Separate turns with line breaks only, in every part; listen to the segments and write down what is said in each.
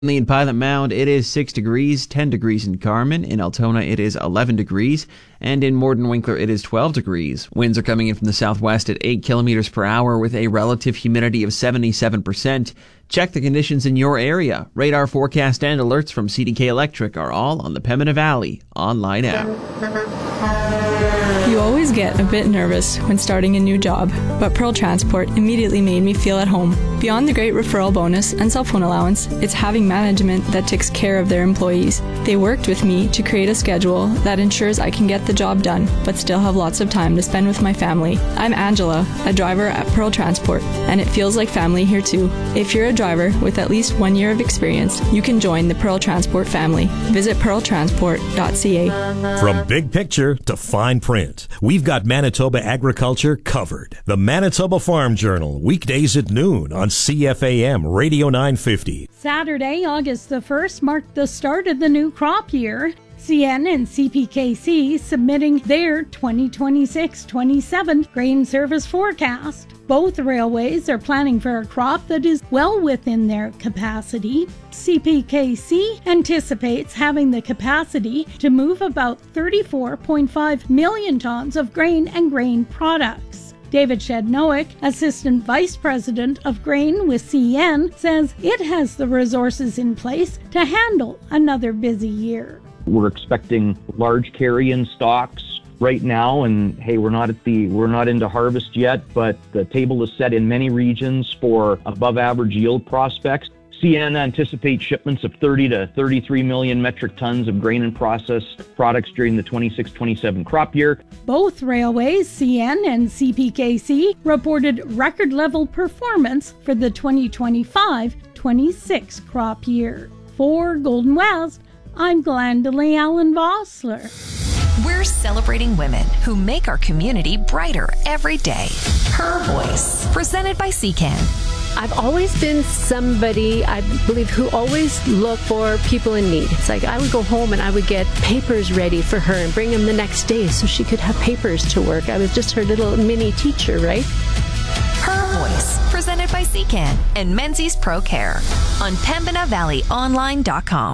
In Pilot Mound, it is 6 degrees, 10 degrees in Carmen. In Altona, it is 11 degrees. And in Morden Winkler, it is 12 degrees. Winds are coming in from the southwest at 8 kilometers per hour with a relative humidity of 77%. Check the conditions in your area. Radar forecast and alerts from CDK Electric are all on the Pembina Valley online app.
You always get a bit nervous when starting a new job, but Pearl Transport immediately made me feel at home. Beyond the great referral bonus and cell phone allowance, it's having management that takes care of their employees. They worked with me to create a schedule that ensures I can get the job done, but still have lots of time to spend with my family. I'm Angela, a driver at Pearl Transport, and it feels like family here too. If you're a driver with at least 1 year of experience, you can join the Pearl Transport family. Visit pearltransport.ca.
From big picture to fine print, we've got Manitoba agriculture covered. The Manitoba Farm Journal, weekdays at noon on CFAM Radio 950.
Saturday, August the 1st, marked the start of the new crop year. CN and CPKC submitting their 2026-27 grain service forecast. Both railways are planning for a crop that is well within their capacity. CPKC anticipates having the capacity to move about 34.5 million tons of grain and grain products. David Shednowick, Assistant Vice President of Grain with CN, says it has the resources in place to handle another busy year.
We're expecting large carry-in stocks right now, and hey, we're not into harvest yet, but the table is set in many regions for above average yield prospects. CN anticipates shipments of 30 to 33 million metric tons of grain and processed products during the 26-27 crop year.
Both railways, CN and CPKC, reported record level performance for the 2025-26 crop year. For Golden West, I'm Glendalee Allen Vossler.
We're celebrating women who make our community brighter every day. Her Voice, presented by CCAN.
I've always been somebody, I believe, who always looked for people in need. It's like I would go home and I would get papers ready for her and bring them the next day so she could have papers to work. I was just her little mini teacher, right?
Her Voice, presented by CCAN and Menzies Pro Care on PembinaValleyOnline.com.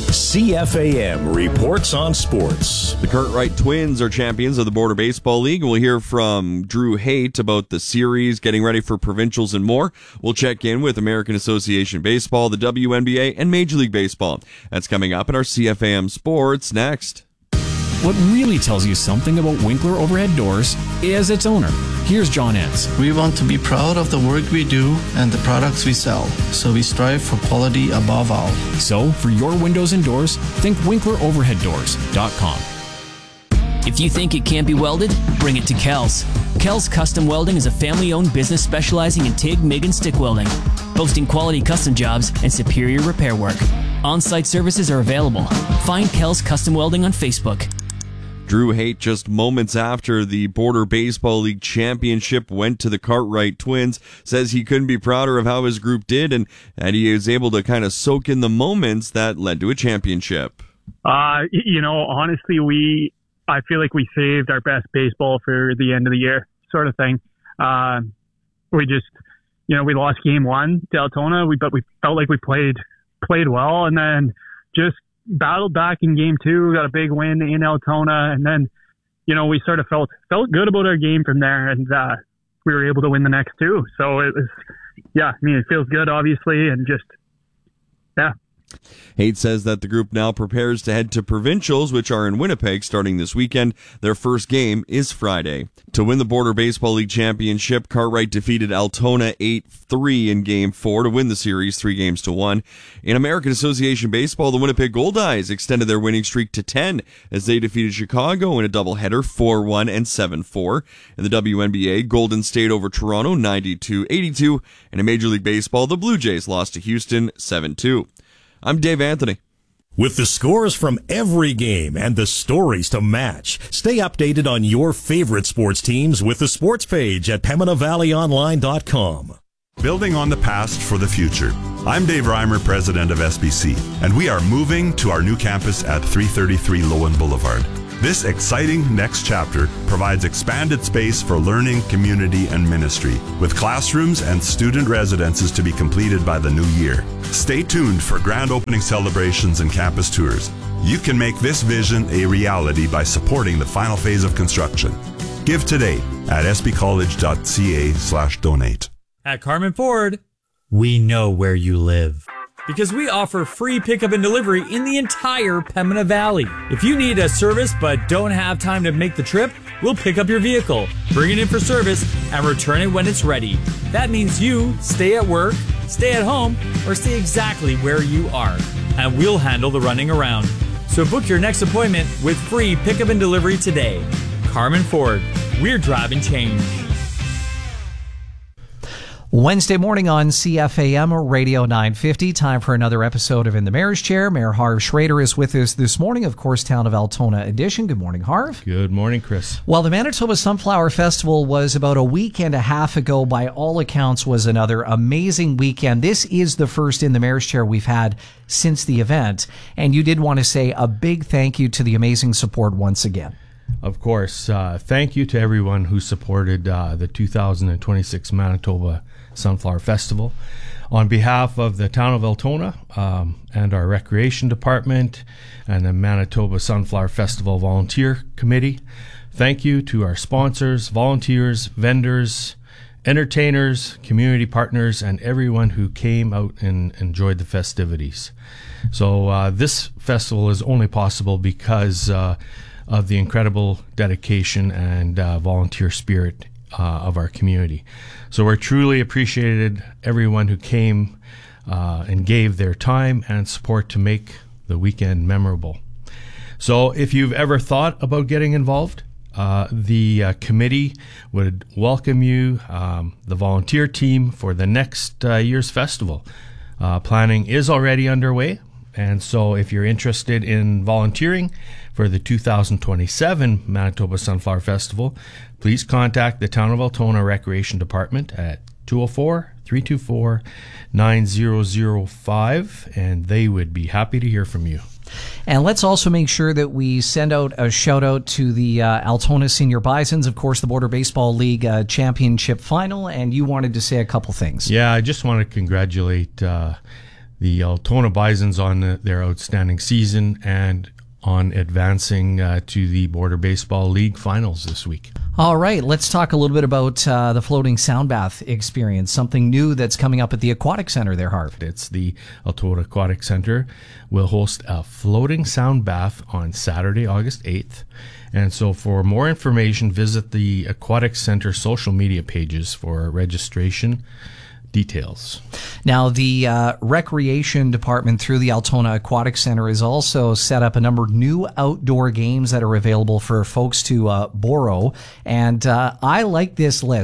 CFAM reports on sports.
The Cartwright Twins are champions of the Border Baseball League. We'll hear from Drew Haight about the series, getting ready for provincials and more. We'll check in with American Association Baseball, the WNBA, and Major League Baseball. That's coming up in our CFAM Sports next.
What really tells you something about Winkler Overhead Doors is its owner. Here's John Entz.
We want to be proud of the work we do and the products we sell, so we strive for quality above all.
So, for your windows and doors, think WinklerOverheadDoors.com.
If you think it can't be welded, bring it to Kells. Kells Custom Welding is a family-owned business specializing in TIG, MIG, and stick welding, boasting quality custom jobs and superior repair work. On-site services are available. Find Kells Custom Welding on Facebook.
Drew Haight, just moments after the Border Baseball League championship went to the Cartwright Twins, says he couldn't be prouder of how his group did and he was able to kind of soak in the moments that led to a championship.
Honestly, I feel like we saved our best baseball for the end of the year sort of thing. We just, we lost game one to Altona, but we felt like we played well, and then just battled back in game two, got a big win in Altona, and then, we sort of felt good about our game from there, and we were able to win the next two. So it was, it feels good, obviously, and just, yeah.
Haight says that the group now prepares to head to provincials, which are in Winnipeg starting this weekend. Their first game is Friday. To win the Border Baseball League championship, Cartwright defeated Altona 8-3 in Game 4 to win the series 3-1. In American Association Baseball, the Winnipeg Goldeyes extended their winning streak to 10 as they defeated Chicago in a doubleheader 4-1 and 7-4. In the WNBA, Golden State over Toronto 92-82. And in Major League Baseball, the Blue Jays lost to Houston 7-2. I'm Dave Anthony.
With the scores from every game and the stories to match, stay updated on your favorite sports teams with the sports page at PembinaValleyOnline.com.
Building on the past for the future. I'm Dave Reimer, president of SBC, and we are moving to our new campus at 333 Lowen Boulevard. This exciting next chapter provides expanded space for learning, community, and ministry, with classrooms and student residences to be completed by the new year. Stay tuned for grand opening celebrations and campus tours. You can make this vision a reality by supporting the final phase of construction. Give today at sbcollege.ca/donate.
At Carmen Ford, we know where you live, because we offer free pickup and delivery in the entire Pembina Valley. If you need a service but don't have time to make the trip, we'll pick up your vehicle, bring it in for service, and return it when it's ready. That means you stay at work, stay at home, or stay exactly where you are, and we'll handle the running around. So book your next appointment with free pickup and delivery today. Carmen Ford, we're driving change.
Wednesday morning on CFAM Radio 950. Time for another episode of In the Mayor's Chair. Mayor Harv Schrader is with us this morning, of course, Town of Altona edition. Good morning, Harv.
Good morning, Chris.
Well, the Manitoba Sunflower Festival was about a week and a half ago. By all accounts, was another amazing weekend. This is the first In the Mayor's Chair we've had since the event. And you did want to say a big thank you to the amazing support once again.
Of course. Thank you to everyone who supported the 2026 Manitoba Sunflower Festival. On behalf of the Town of Altona and our Recreation Department and the Manitoba Sunflower Festival Volunteer Committee, thank you to our sponsors, volunteers, vendors, entertainers, community partners, and everyone who came out and enjoyed the festivities. So this festival is only possible because of the incredible dedication and volunteer spirit of our community. So we're truly appreciated everyone who came and gave their time and support to make the weekend memorable. So if you've ever thought about getting involved, the committee would welcome you, the volunteer team, for the next year's festival. Planning is already underway, and so if you're interested in volunteering for the 2027 Manitoba Sunflower Festival, please contact the Town of Altona Recreation Department at 204-324-9005, and they would be happy to hear from you.
And let's also make sure that we send out a shout out to the Altona Senior Bisons, of course, the Border Baseball League Championship Final, and you wanted to say a couple things.
Yeah, I just want to congratulate the Altona Bisons on their outstanding season and on advancing to the Border Baseball League Finals this week.
All right, let's talk a little bit about the floating sound bath experience, something new that's coming up at the Aquatic Center there, Harv.
It's the Altona Aquatic Center will host a floating sound bath on Saturday, August 8th. And so for more information, visit the Aquatic Center social media pages for registration details.
Now, the Recreation Department through the Altona Aquatic Center has also set up a number of new outdoor games that are available for folks to borrow. And I like this list.